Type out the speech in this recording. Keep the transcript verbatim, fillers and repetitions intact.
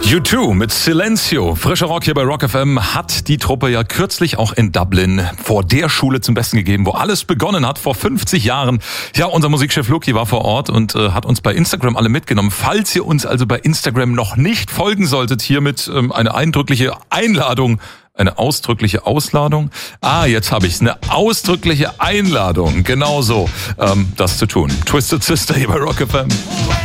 U zwei mit Silencio. Frischer Rock hier bei Rock F M hat die Truppe ja kürzlich auch in Dublin vor der Schule zum Besten gegeben, wo alles begonnen hat, vor fünfzig Jahren. Ja, unser Musikchef Luki war vor Ort und äh, hat uns bei Instagram alle mitgenommen. Falls ihr uns also bei Instagram noch nicht folgen solltet, hiermit ähm, eine eindrückliche Einladung. Eine ausdrückliche Ausladung? Ah, jetzt habe ich's. Eine ausdrückliche Einladung. Genau so, ähm, das zu tun. Twisted Sister hier bei Rock F M.